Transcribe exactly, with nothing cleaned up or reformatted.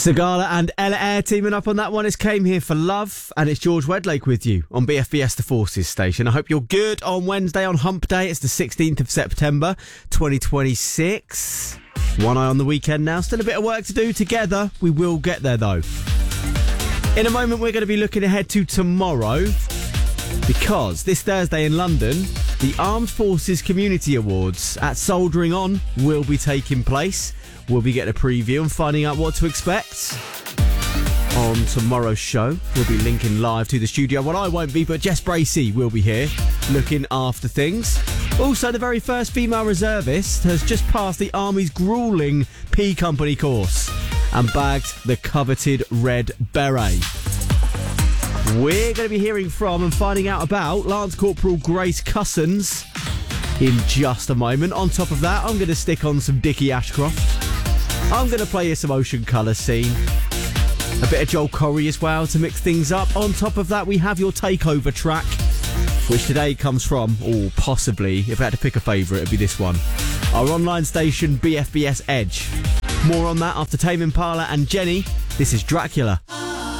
Sigala and Ella Air teaming up on that one. It's Came Here for Love, and it's George Wedlake with you on B F B S The Forces station. I hope you're good on Wednesday on Hump Day. It's the sixteenth of September, twenty twenty-six. One eye on the weekend now. Still a bit of work to do together. We will get there, though. In a moment, we're going to be looking ahead to tomorrow, because this Thursday in London, the Armed Forces Community Awards at Soldering On will be taking place. We'll be getting a preview and finding out what to expect on tomorrow's show. We'll be linking live to the studio. Well, I won't be, but Jess Bracey will be here looking after things. Also, the very first female reservist has just passed the Army's gruelling P Company course and bagged the coveted red beret. We're going to be hearing from and finding out about Lance Corporal Grace Cussons in just a moment. On top of that, I'm going to stick on some Dickie Ashcroft. I'm going to play you some Ocean Colour Scene. A bit of Joel Corey as well to mix things up. On top of that, we have your takeover track, which today comes from, or possibly, if I had to pick a favourite, it'd be this one. Our online station, B F B S Edge. More on that after Tame Impala and Jenny. This is Dracula.